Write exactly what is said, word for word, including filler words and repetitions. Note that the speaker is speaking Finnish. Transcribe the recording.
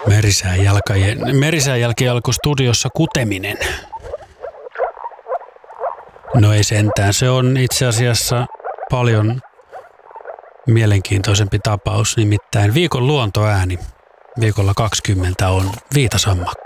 Merisään, jalkajen, merisään jälkijalkustudiossa kuteminen. No ei sentään, se on itse asiassa paljon mielenkiintoisempi tapaus, nimittäin viikon luontoääni. Viikolla kaksikymmentä on viitasammakko.